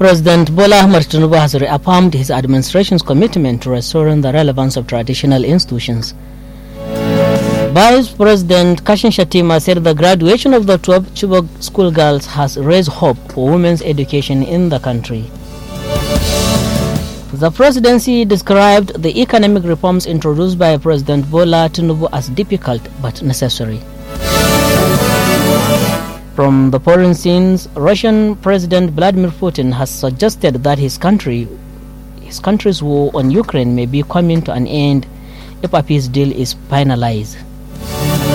President Bola Ahmed Tinubu has reaffirmed his administration's commitment to restoring the relevance of traditional institutions. Vice President Kashim Shettima said the graduation of the 12 Chibok schoolgirls has raised hope for women's education in the country. The presidency described the economic reforms introduced by President Bola Tinubu as difficult but necessary. From the foreign scenes, Russian President Vladimir Putin has suggested that his country's war on Ukraine may be coming to an end if a peace deal is finalized.